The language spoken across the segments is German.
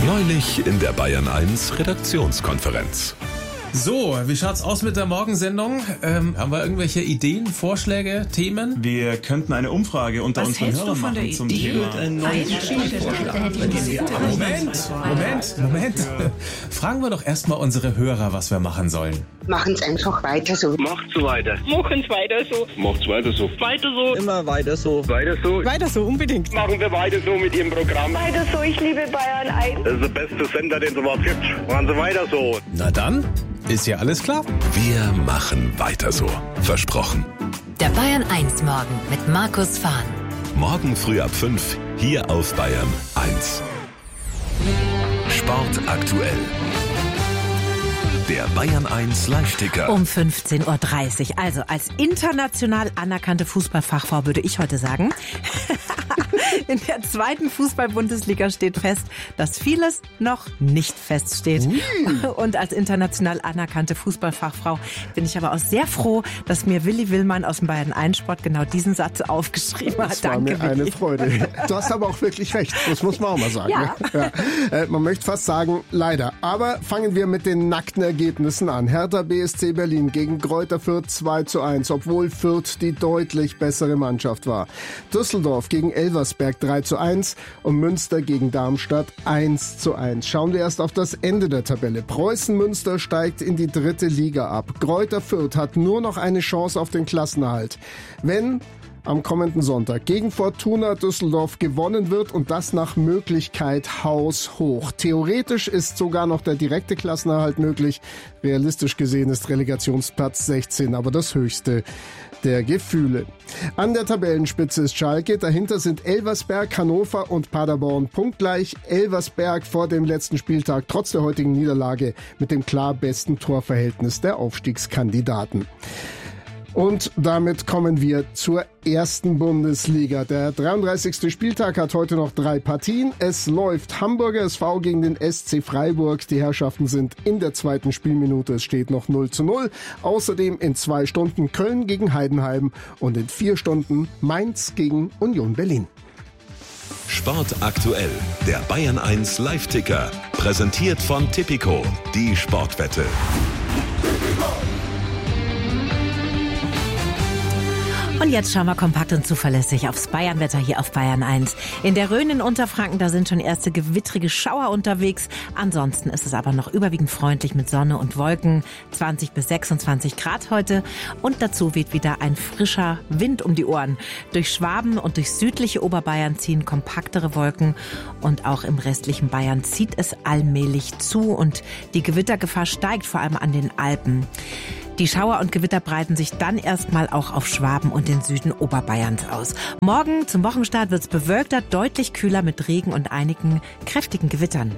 Neulich in der Bayern 1 Redaktionskonferenz. So, wie schaut's aus mit der Morgensendung? Haben wir irgendwelche Ideen, Vorschläge, Themen? Wir könnten eine Umfrage unter unseren Hörern machen zum Thema. Moment. Fragen wir doch erstmal unsere Hörer, was wir machen sollen. Machen's einfach weiter so. Macht's so weiter. Machen's weiter so. Macht's weiter so. Weiter so. Immer weiter so. Weiter so. Weiter so, unbedingt. Machen wir weiter so mit Ihrem Programm. Weiter so, ich liebe Bayern 1. Das ist der beste Sender, den es überhaupt gibt. Machen Sie weiter so. Na dann, ist ja alles klar. Wir machen weiter so. Versprochen. Der Bayern 1 Morgen mit Markus Fahn. Morgen früh ab 5 hier auf Bayern 1. Sport aktuell. Der Bayern 1 Live-Ticker. Um 15.30 Uhr. Also als international anerkannte Fußballfachfrau würde ich heute sagen, in der zweiten Fußball-Bundesliga steht fest, dass vieles noch nicht feststeht. Und als international anerkannte Fußballfachfrau bin ich aber auch sehr froh, dass mir Willi Willmann aus dem Bayern 1 Sport genau diesen Satz aufgeschrieben hat. Das war Danke, mir eine Willi. Freude. Du hast aber auch wirklich recht. Das muss man auch mal sagen. Ja. Ja. Man möchte fast sagen, leider. Aber fangen wir mit den nackten Ergebnissen an. Hertha BSC Berlin gegen Greuther Fürth 2:1, obwohl Fürth die deutlich bessere Mannschaft war. Düsseldorf gegen Elversberg 3:1 und Münster gegen Darmstadt 1:1. Schauen wir erst auf das Ende der Tabelle. Preußen Münster steigt in die 3. Liga ab. Greuther Fürth hat nur noch eine Chance auf den Klassenerhalt. Wenn am kommenden Sonntag gegen Fortuna Düsseldorf gewonnen wird und das nach Möglichkeit haushoch. Theoretisch ist sogar noch der direkte Klassenerhalt möglich. Realistisch gesehen ist Relegationsplatz 16, aber das höchste der Gefühle. An der Tabellenspitze ist Schalke, dahinter sind Elversberg, Hannover und Paderborn punktgleich. Elversberg vor dem letzten Spieltag trotz der heutigen Niederlage mit dem klar besten Torverhältnis der Aufstiegskandidaten. Und damit kommen wir zur ersten Bundesliga. Der 33. Spieltag hat heute noch 3 Partien. Es läuft Hamburger SV gegen den SC Freiburg. Die Herrschaften sind in der 2. Spielminute. Es steht noch 0:0. Außerdem in 2 Stunden Köln gegen Heidenheim und in 4 Stunden Mainz gegen Union Berlin. Sport aktuell. Der Bayern 1 Live-Ticker. Präsentiert von Tipico. Die Sportwette. Und jetzt schauen wir kompakt und zuverlässig aufs Bayernwetter hier auf Bayern 1. In der Rhön in Unterfranken, da sind schon erste gewittrige Schauer unterwegs. Ansonsten ist es aber noch überwiegend freundlich mit Sonne und Wolken. 20 bis 26 Grad heute. Und dazu weht wieder ein frischer Wind um die Ohren. Durch Schwaben und durch südliche Oberbayern ziehen kompaktere Wolken. Und auch im restlichen Bayern zieht es allmählich zu. Und die Gewittergefahr steigt vor allem an den Alpen. Die Schauer und Gewitter breiten sich dann erstmal auch auf Schwaben und den Süden Oberbayerns aus. Morgen zum Wochenstart wird es bewölkter, deutlich kühler mit Regen und einigen kräftigen Gewittern.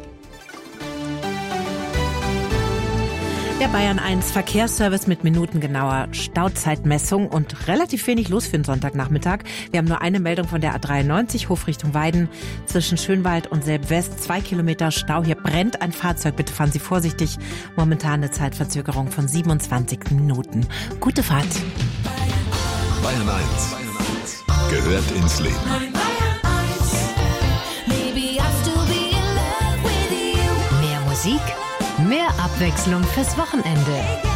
Der Bayern 1 Verkehrsservice mit minutengenauer Stauzeitmessung und relativ wenig los für den Sonntagnachmittag. Wir haben nur eine Meldung von der A93 Hofrichtung Weiden zwischen Schönwald und Selb-West. 2 Kilometer Stau. Hier brennt ein Fahrzeug. Bitte fahren Sie vorsichtig. Momentan eine Zeitverzögerung von 27 Minuten. Gute Fahrt. Bayern 1 gehört ins Leben. Mehr Musik, mehr Abwechslung fürs Wochenende.